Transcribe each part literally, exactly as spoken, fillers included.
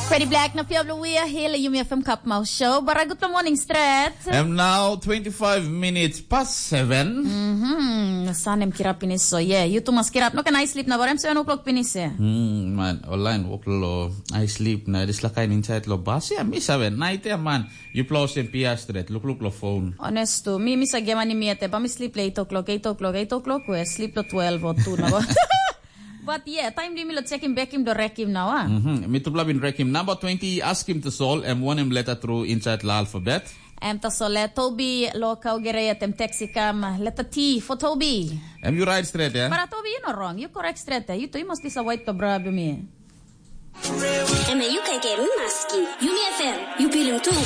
Freddie Black na Pia Bluia Hill, yung F M Cup Mouse Show. Baragot na morning stretch. And now, twenty-five minutes past seven. Mm-hmm. Nasanem kirap pinis. So, yeah. You too mas kirap. No, can I sleep na? Barem seven o'clock pinis eh. Hmm, man. Online, waklo. I sleep na. Dislakay inside lo. Basi, mi sabi. Night ya, man. You close in P S Street. Look, look, lo phone. Honest to. Mi, mi sa gema ni miete. Pa mi sleep late o'clock, eight o'clock, eight o'clock. We sleep lo twelve o two na ba? But yeah, time di milo check him back him do rec him now ah. Mm-hmm. Me to blab in rec him. Number twenty, ask him to solve and one him letter through inside the alphabet. Em ta sole Toby local gereya tem texicam letter T for Toby. Am you right straight, yeah? But Toby, you not wrong. You correct straight. Eh? You too, you must be a white to brab me. Eme you can get me masking. You me F M. You feeling too.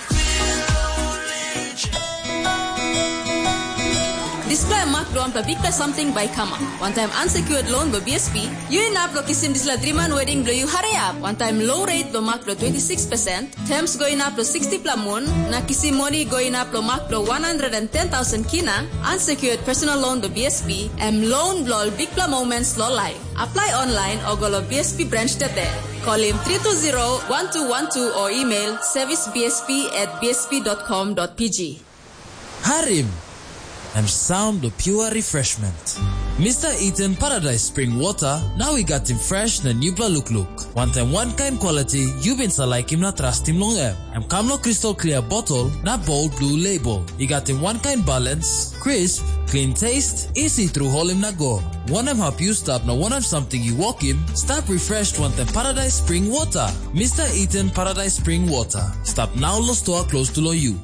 Display mark loan pa big something by Kama. One time unsecured loan by B S P. You in up lo kisim disla dreaman wedding blow you hurry up. One time low rate lo mark lo twenty-six percent. Terms going up lo sixty plamon. Na kisim money going up lo mark lo one hundred ten thousand kina. Unsecured personal loan by B S P. M loan blow big pla moments lo live. Apply online or go lo B S P branch tete. Call him three two zero, one two one two or email servicebsp at b s p dot com dot p g. Harim and sound of pure refreshment. Mister Eaton Paradise Spring Water, now we got him fresh na new bla look look. One time one kind quality, you been sa like him na trust him long em. And Kamlo crystal clear bottle, na bold blue label. You got him one kind balance, crisp, clean taste, easy through hole him na go. One em help you stop na one of something you walk him, stop refreshed one time Paradise Spring Water. Mister Eaton Paradise Spring Water. Stop now lo store close to lo you.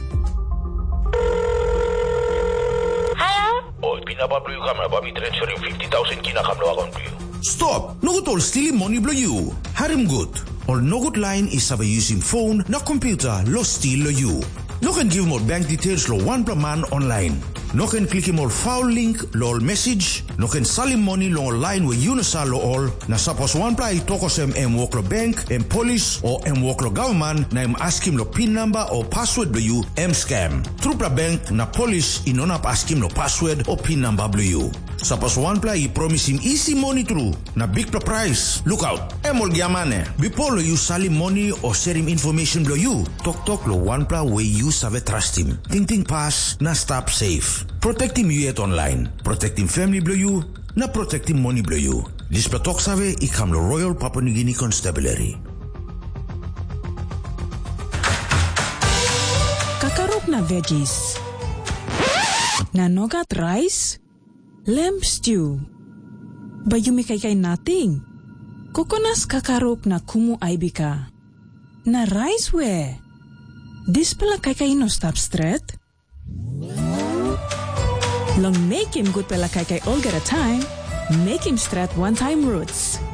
Pinapablo ka na babi transfer yung fifty thousand kinakamlo account to you. Stop! No good all stealing money blow you. Harim good. Or no good line is have using phone na computer lo steal lo you. No can give more bank details lo one per man online. No can click more foul link lo all message. No can salim money lo online where you no sal lo all. Na suppose one play toko sem em work lo bank, em police or em work lo government na em ask him lo pin number or password lo you em scam. True pra bank na police inonap ask him lo password or pin number lo you. Suppose one play promise him easy money through na big pra price. Look out. Em ol giamane. Before lo you salim money or share him information lo you. Tok tok lo one play way you save trust him. Ting ting pass na stop safe. Protect him you yet online. Protect him family blow you. Na protect him money blow you. This patok save ikam lo Royal Papua New Guinea Constabulary. Kakarop na veggies. Nanogat rice. Lamb stew. Bayumi kay kay nating. Kokonas kakarop na kumu aibika. Na rice we. Dis pala kay kay no stop straight. Long make him good pala kay kay all get a time. Make him straight one time roots.